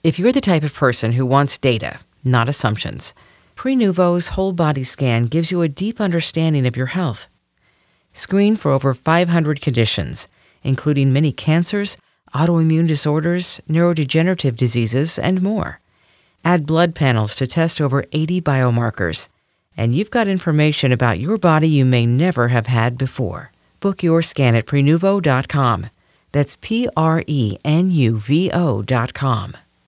If you're the type of person who wants data, not assumptions, Prenuvo's whole body scan gives you a deep understanding of your health. Screen for over 500 conditions, including many cancers, autoimmune disorders, neurodegenerative diseases, and more. Add blood panels to test over 80 biomarkers, and you've got information about your body you may never have had before. Book your scan at Prenuvo.com. That's Prenuvo.com.